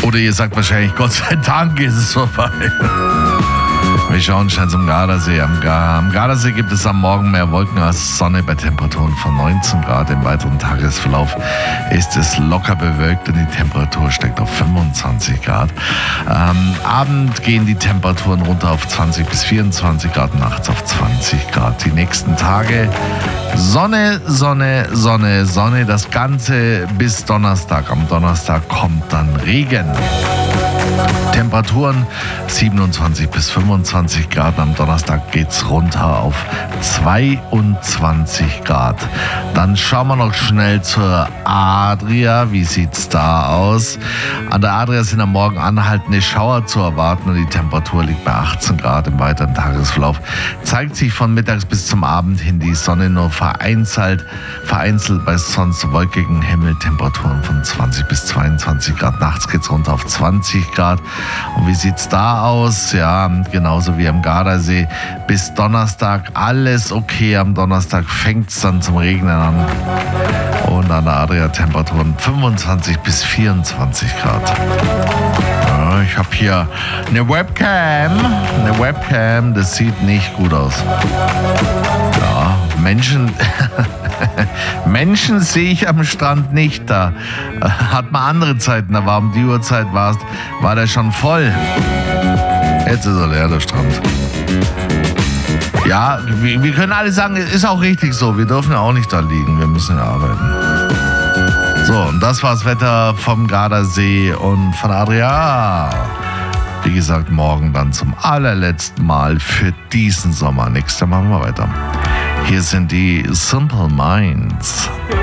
Oder ihr sagt wahrscheinlich, Gott sei Dank ist es vorbei. Wir schauen schnell zum Gardasee. Am Gardasee gibt es am Morgen mehr Wolken als Sonne bei Temperaturen von 19 Grad. Im weiteren Tagesverlauf ist es locker bewölkt und die Temperatur steigt auf 25 Grad. Abend gehen die Temperaturen runter auf 20 bis 24 Grad, nachts auf 20 Grad. Die nächsten Tage Sonne, Sonne, Sonne, Sonne. Das Ganze bis Donnerstag. Am Donnerstag kommt dann Regen. Temperaturen 27 bis 25 Grad. Am Donnerstag geht's runter auf 22 Grad. Dann schauen wir noch schnell zur Adria. Wie sieht's da aus? An der Adria sind am Morgen anhaltende Schauer zu erwarten und die Temperatur liegt bei 18 Grad. Im weiteren Tagesverlauf zeigt sich von mittags bis zum Abend hin die Sonne nur vereinzelt bei sonst wolkigen Himmel. Temperaturen von 20 bis 22 Grad. Nachts geht's runter auf 20 Grad. Und wie sieht's da aus? Ja, genauso wie am Gardasee. Bis Donnerstag alles okay. Am Donnerstag fängt's dann zum Regnen an. Und an der Adria Temperaturen 25 bis 24 Grad. Ja, ich habe hier eine Webcam. Das sieht nicht gut aus. Ja, Menschen sehe ich am Strand nicht. Da hat man andere Zeiten. Da war um die Uhrzeit war der schon voll. Jetzt ist er leer, der Strand. Ja, wir können alle sagen, es ist auch richtig so. Wir dürfen ja auch nicht da liegen. Wir müssen ja arbeiten. So, und das war das Wetter vom Gardasee und von Adria. Wie gesagt, morgen dann zum allerletzten Mal für diesen Sommer. Nächstes Mal machen wir weiter. Hier sind die Simple Minds.